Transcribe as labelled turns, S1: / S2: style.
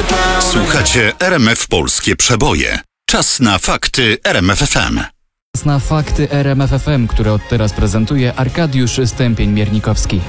S1: Słuchacie RMF Polskie Przeboje. Czas na fakty RMF FM.
S2: Na fakty RMF FM, które od teraz prezentuje Arkadiusz Stępień-Miernikowski.